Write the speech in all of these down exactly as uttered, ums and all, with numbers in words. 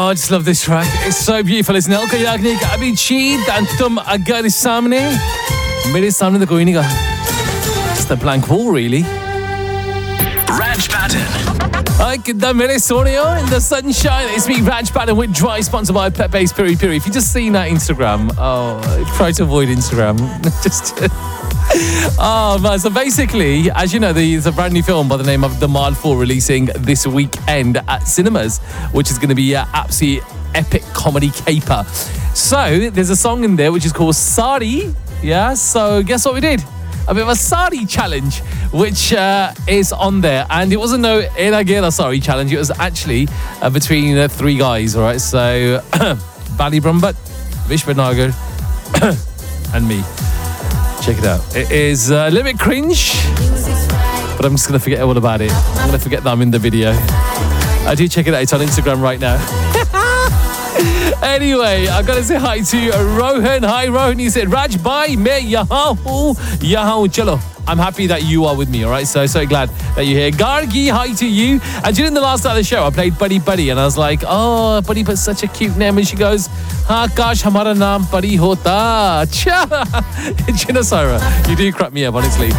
I just love this track. It's so beautiful. It's Elka Yagnik, Abhijeet, and tum agar samne, mere samne to koi nahi ka. Just a blank wall, really. Raj Patton. Hi, kidda mere soneo in the sunshine. It's me, Raj Patton, with Dry, sponsored by Pet Base Piri Piri. If you just seen that Instagram, oh, try to avoid Instagram. just. Oh man, so basically, as you know, there's a brand new film by the name of Dhamaal four releasing this weekend at cinemas, which is going to be an absolute epic comedy caper. So there's a song in there which is called Sari. Yeah, so guess what we did? A bit of a Sari challenge, which uh, is on there. And it wasn't no Era Gera Sari challenge, it was actually uh, between uh, three guys, all right? So Bali Brumbat, Vishwa Nagar, and me. Check it out. It is a little bit cringe, but I'm just going to forget all about it. I'm going to forget that I'm in the video. I do check it out. It's on Instagram right now. Anyway, I've got to say hi to Rohan. Hi, Rohan. He said, Raj, bye. Me yahan hu, yahan chalo. I'm happy that you are with me, all right? So, so glad that you're here. Gargi, hi to you. And during the last part of the show, I played Buddy Buddy, and I was like, oh, Buddy, but such a cute name. And she goes, ha, kash, hamara naam Buddy hota. Cha. Chinasara, you do crack me up, honestly.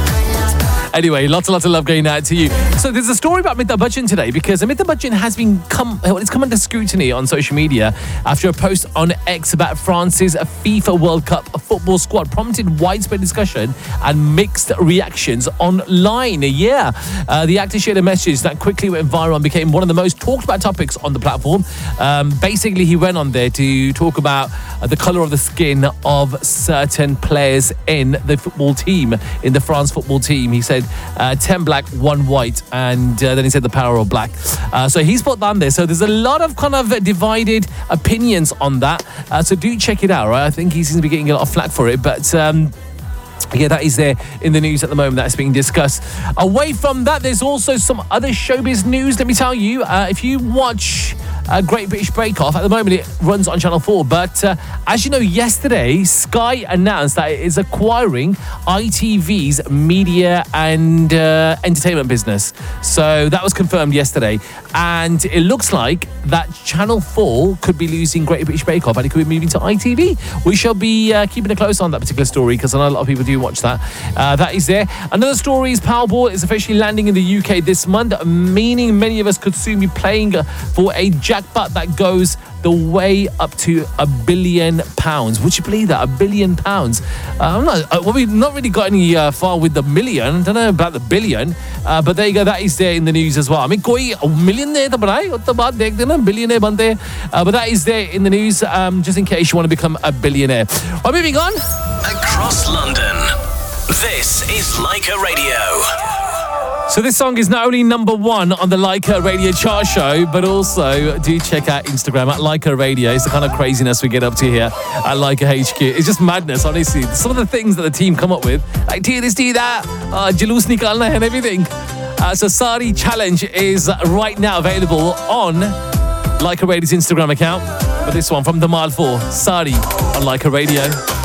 Anyway, lots and lots of love going out to you. So there's a story about Amitabh Bachchan today, because Amitabh Bachchan has been come, it's come under scrutiny on social media after a post on X about France's FIFA World Cup football squad prompted widespread discussion and mixed reactions online. Yeah, uh, the actor shared a message that quickly went viral and became one of the most talked about topics on the platform. Um, basically, he went on there to talk about uh, the colour of the skin of certain players in the football team, in the France football team. He said, Uh, ten black, one white, and uh, then he said the power of black. Uh, so he's put that on there. So there's a lot of kind of divided opinions on that. Uh, so do check it out, right? I think he seems to be getting a lot of flack for it, but um, yeah, that is there in the news at the moment. That's being discussed. Away from that, there's also some other showbiz news. Let me tell you, uh, if you watch uh, Great British Bake Off, at the moment it runs on Channel four. But uh, as you know, yesterday, Sky announced that it is acquiring I T V's media and uh, entertainment business. So that was confirmed yesterday. And it looks like that Channel four could be losing Great British Bake Off and it could be moving to I T V. We shall be uh, keeping a close eye on that particular story, because I know a lot of people do watch that. Uh, that is there. Another story is Powerball is officially landing in the U K this month, meaning many of us could soon be playing for a jackpot that goes the way up to a billion pounds. Would you believe that? A billion pounds. Uh, I'm not, uh, well, we've not really got any uh, far with the million. I don't know about the billion, uh, but there you go. That is there in the news as well. I mean, koi million nahi tha banai, utna baad dekhte na billionaire bante. Uh, but that is there in the news, um, just in case you want to become a billionaire. Well, moving on. Across London, this is Leica Radio. So this song is not only number one on the Leica Radio chart show, but also do check out Instagram at Leica Radio. It's the kind of craziness we get up to here at Leica H Q. It's just madness, honestly. Some of the things that the team come up with, like tea this, tea that, uh, jalus nikalna and everything. Uh, so Sari Challenge is right now available on Leica Radio's Instagram account. But this one from Dhamaal four, Sari on Leica Radio.